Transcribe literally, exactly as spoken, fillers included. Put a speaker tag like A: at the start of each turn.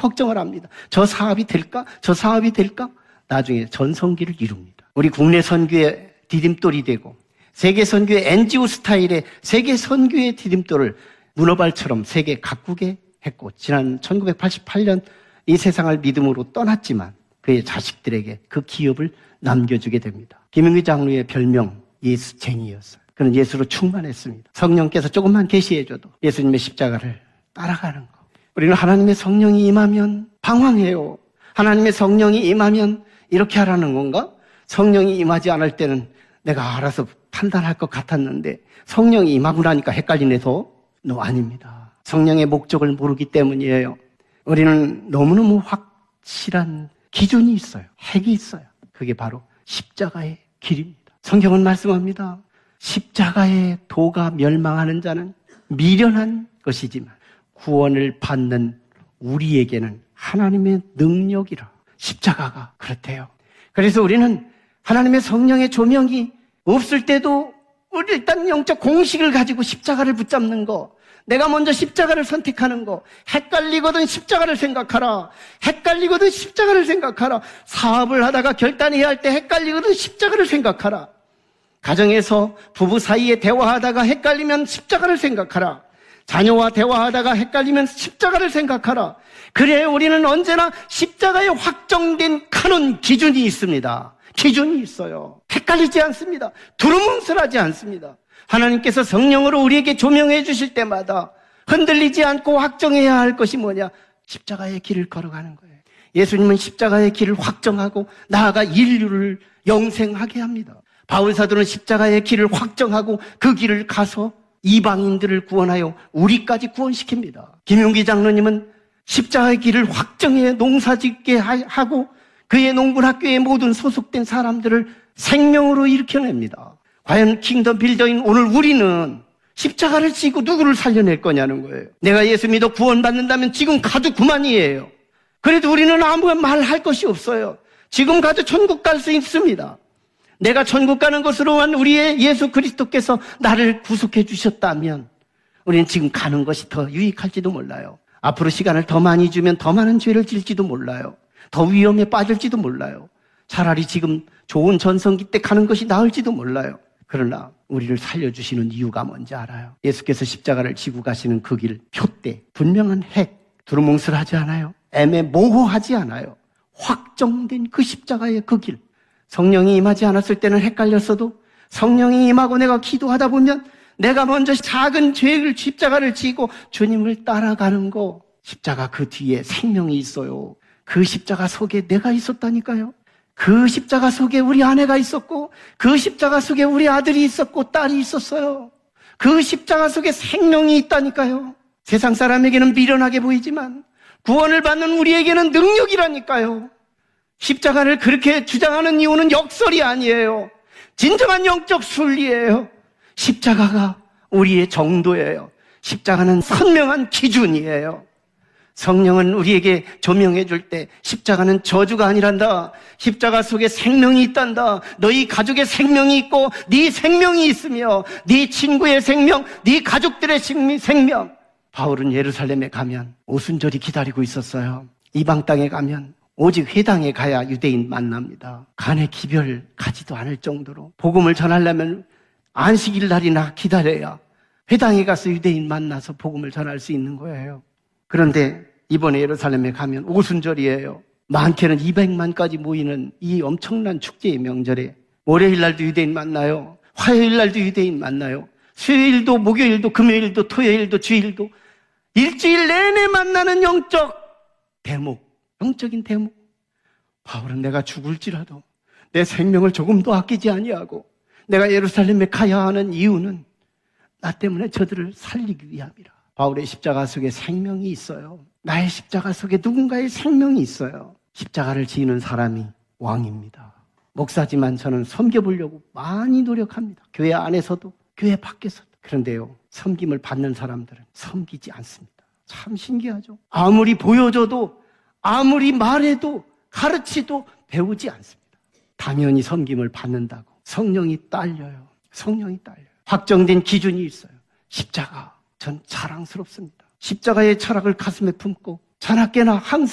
A: 걱정을 합니다. 저 사업이 될까? 저 사업이 될까? 나중에 전성기를 이룹니다. 우리 국내 선교의 디딤돌이 되고 세계 선교의 엔지오 스타일의 세계 선교의 디딤돌을 문어발처럼 세계 각국에 했고 지난 천구백팔십팔 년 이 세상을 믿음으로 떠났지만 그의 자식들에게 그 기업을 남겨주게 됩니다. 김영규 장로의 별명 예수쟁이였어요. 그는 예수로 충만했습니다. 성령께서 조금만 계시해줘도 예수님의 십자가를 따라가는 거. 우리는 하나님의 성령이 임하면 방황해요. 하나님의 성령이 임하면 이렇게 하라는 건가? 성령이 임하지 않을 때는 내가 알아서 판단할 것 같았는데 성령이 임하고 나니까 헷갈리네서 너 아닙니다. 성령의 목적을 모르기 때문이에요. 우리는 너무너무 확실한 기준이 있어요. 핵이 있어요. 그게 바로 십자가의 길입니다. 성경은 말씀합니다. 십자가의 도가 멸망하는 자는 미련한 것이지만 구원을 받는 우리에게는 하나님의 능력이라. 십자가가 그렇대요. 그래서 우리는 하나님의 성령의 조명이 없을 때도 우리 일단 영적 공식을 가지고 십자가를 붙잡는 거, 내가 먼저 십자가를 선택하는 거, 헷갈리거든 십자가를 생각하라. 헷갈리거든 십자가를 생각하라. 사업을 하다가 결단해야 할 때 헷갈리거든 십자가를 생각하라. 가정에서 부부 사이에 대화하다가 헷갈리면 십자가를 생각하라. 자녀와 대화하다가 헷갈리면 십자가를 생각하라. 그래 우리는 언제나 십자가에 확정된 카논 기준이 있습니다. 기준이 있어요. 헷갈리지 않습니다. 두루뭉술하지 않습니다. 하나님께서 성령으로 우리에게 조명해 주실 때마다 흔들리지 않고 확정해야 할 것이 뭐냐? 십자가의 길을 걸어가는 거예요. 예수님은 십자가의 길을 확정하고 나아가 인류를 영생하게 합니다. 바울사도는 십자가의 길을 확정하고 그 길을 가서 이방인들을 구원하여 우리까지 구원시킵니다. 김용기 장로님은 십자가의 길을 확정해 농사짓게 하고 그의 농군학교에 모든 소속된 사람들을 생명으로 일으켜냅니다. 과연 킹덤 빌더인 오늘 우리는 십자가를 지고 누구를 살려낼 거냐는 거예요. 내가 예수 믿어 구원받는다면 지금 가도 그만이에요. 그래도 우리는 아무 말 할 것이 없어요. 지금 가도 천국 갈 수 있습니다. 내가 천국 가는 것으로만 우리의 예수 그리스도께서 나를 구속해 주셨다면 우리는 지금 가는 것이 더 유익할지도 몰라요. 앞으로 시간을 더 많이 주면 더 많은 죄를 질지도 몰라요. 더 위험에 빠질지도 몰라요. 차라리 지금 좋은 전성기 때 가는 것이 나을지도 몰라요. 그러나 우리를 살려주시는 이유가 뭔지 알아요. 예수께서 십자가를 지고 가시는 그 길 표대, 분명한 핵, 두루뭉술하지 않아요. 애매모호하지 않아요. 확정된 그 십자가의 그 길. 성령이 임하지 않았을 때는 헷갈렸어도 성령이 임하고 내가 기도하다 보면 내가 먼저 작은 죄를 십자가를 지고 주님을 따라가는 거. 십자가 그 뒤에 생명이 있어요. 그 십자가 속에 내가 있었다니까요. 그 십자가 속에 우리 아내가 있었고 그 십자가 속에 우리 아들이 있었고 딸이 있었어요. 그 십자가 속에 생명이 있다니까요. 세상 사람에게는 미련하게 보이지만 구원을 받는 우리에게는 능력이라니까요. 십자가를 그렇게 주장하는 이유는 역설이 아니에요. 진정한 영적 순리예요. 십자가가 우리의 정도예요. 십자가는 선명한 기준이에요. 성령은 우리에게 조명해 줄 때 십자가는 저주가 아니란다. 십자가 속에 생명이 있단다. 너희 가족의 생명이 있고 네 생명이 있으며 네 친구의 생명, 네 가족들의 생명. 바울은 예루살렘에 가면 오순절이 기다리고 있었어요. 이방 땅에 가면 오직 회당에 가야 유대인 만납니다. 간의 기별 가지도 않을 정도로 복음을 전하려면 안식일 날이나 기다려야 회당에 가서 유대인 만나서 복음을 전할 수 있는 거예요. 그런데 이번에 예루살렘에 가면 오순절이에요. 많게는 이백만까지 모이는 이 엄청난 축제의 명절에 월요일 날도 유대인 만나요. 화요일 날도 유대인 만나요. 수요일도 목요일도 금요일도 토요일도 주일도 일주일 내내 만나는 영적 대목, 영적인 대목. 바울은 내가 죽을지라도 내 생명을 조금도 아끼지 아니하고 내가 예루살렘에 가야 하는 이유는 나 때문에 저들을 살리기 위함이라. 바울의 십자가 속에 생명이 있어요. 나의 십자가 속에 누군가의 생명이 있어요. 십자가를 지는 사람이 왕입니다. 목사지만 저는 섬겨보려고 많이 노력합니다. 교회 안에서도 교회 밖에서도. 그런데요, 섬김을 받는 사람들은 섬기지 않습니다. 참 신기하죠. 아무리 보여줘도 아무리 말해도 가르치도 배우지 않습니다. 당연히 섬김을 받는다고 성령이 딸려요. 성령이 딸려요. 확정된 기준이 있어요. 십자가. 전 자랑스럽습니다. 십자가의 철학을 가슴에 품고 자나깨나 항상